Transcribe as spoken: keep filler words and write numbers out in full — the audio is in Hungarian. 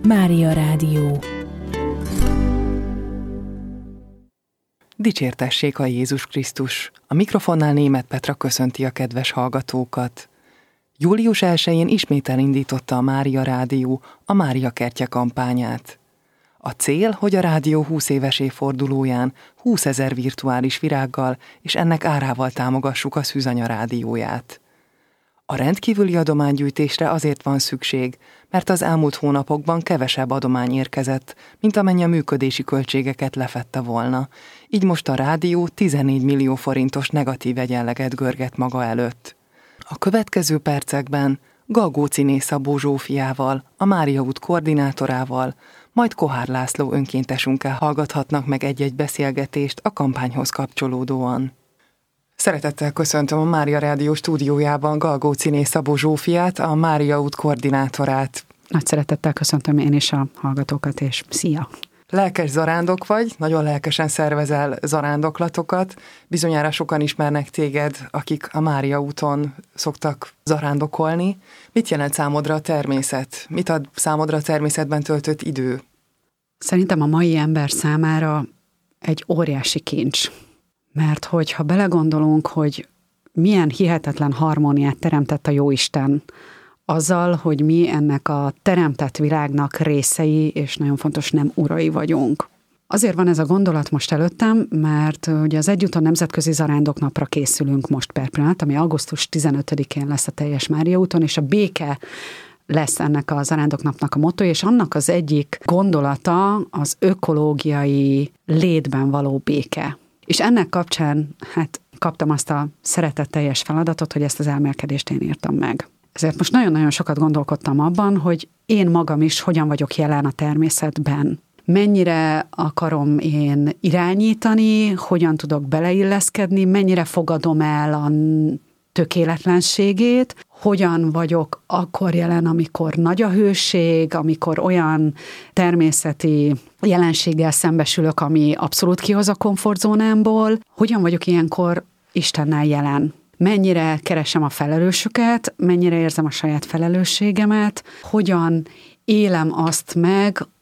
Mária Rádió. Dicsértessék a Jézus Krisztus! A mikrofonnál Németh Petra köszönti a kedves hallgatókat. július elsején ismét elindította a Mária Rádió a Mária Kertje kampányát. A cél, hogy a rádió húsz éves évfordulóján húszezer virtuális virággal és ennek árával támogassuk a Szűzanya rádióját. A rendkívüli adománygyűjtésre azért van szükség, mert az elmúlt hónapokban kevesebb adomány érkezett, mint amennyi a működési költségeket lefedte volna. Így most a rádió tizennégy millió forintos negatív egyenleget görget maga előtt. A következő percekben Galgóciné Szabó Zsófiával, a Mária út koordinátorával, majd Kohár László önkéntesünkkel hallgathatnak meg egy-egy beszélgetést a kampányhoz kapcsolódóan. Szeretettel köszöntöm a Mária Rádió stúdiójában Galgóciné Szabó Zsófiát, a Mária út koordinátorát. Nagy szeretettel köszöntöm én is a hallgatókat, és szia! Lelkes zarándok vagy, nagyon lelkesen szervezel zarándoklatokat. Bizonyára sokan ismernek téged, akik a Mária úton szoktak zarándokolni. Mit jelent számodra a természet? Mit ad számodra a természetben töltött idő? Szerintem a mai ember számára egy óriási kincs. Mert hogyha belegondolunk, hogy milyen hihetetlen harmóniát teremtett a Jóisten azzal, hogy mi ennek a teremtett világnak részei, és nagyon fontos, nem urai vagyunk. Azért van ez a gondolat most előttem, mert ugye az Egyúton Nemzetközi Zarándoknapra készülünk most per pillanat, ami augusztus tizenötödikén lesz a teljes Mária úton, és a béke lesz ennek a zarándoknapnak a motto, és annak az egyik gondolata az ökológiai létben való béke. És ennek kapcsán hát kaptam azt a szeretetteljes feladatot, hogy ezt az elmélkedést én írtam meg. Ezért most nagyon-nagyon sokat gondolkodtam abban, hogy én magam is hogyan vagyok jelen a természetben. Mennyire akarom én irányítani, hogyan tudok beleilleszkedni, mennyire fogadom el a tökéletlenségét, hogyan vagyok akkor jelen, amikor nagy a hőség, amikor olyan természeti jelenséggel szembesülök, ami abszolút kihoz a komfortzónámból, hogyan vagyok ilyenkor Istennel jelen. Mennyire keresem a felelősöket, mennyire érzem a saját felelősségemet, hogyan élem azt meg,